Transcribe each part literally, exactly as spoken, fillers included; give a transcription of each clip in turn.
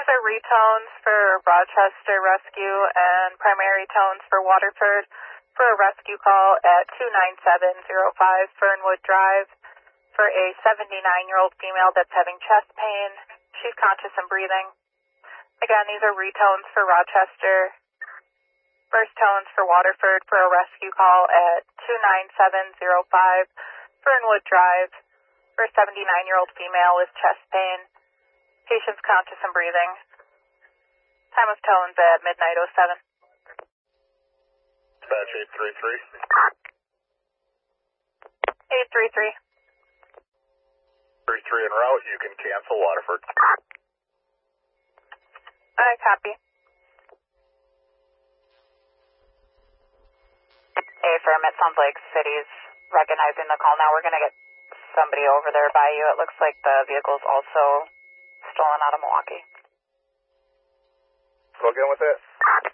are retones for Rochester Rescue and primary tones for Waterford for a rescue call at two nine seven zero five Fernwood Drive for a seventy-nine-year-old female that's having chest pain. She's conscious and breathing. Again, these are retones for Rochester. First tones for Waterford for a rescue call at two nine seven zero five Fernwood Drive for a seventy-nine-year-old female with chest pain. Patient's conscious and breathing. Time of tones at midnight oh seven. Dispatch eight three three. eight three three. three three en route, you can cancel Waterford. I copy. Hey, firm, it sounds like city's recognizing the call now. We're going to get somebody over there by you. It looks like the vehicle's also stolen out of Milwaukee. Go again with it.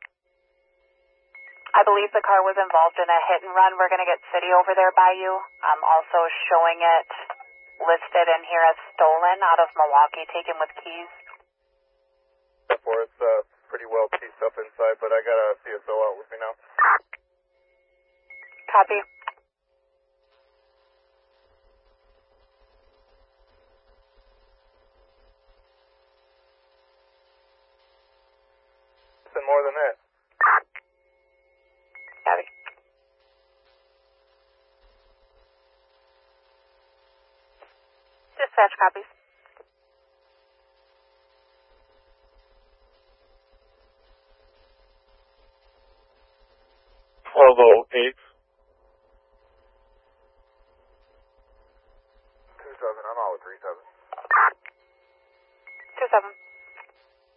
I believe the car was involved in a hit and run. We're going to get city over there by you. I'm also showing it listed in here as stolen out of Milwaukee, taken with keys. For it's uh, pretty well pieced up inside, but I got a C S O out with me now. Copy. Nothing more than that. Copy. Dispatch copies. twelve oh eight. two seven, I'm out with three seven. two seven.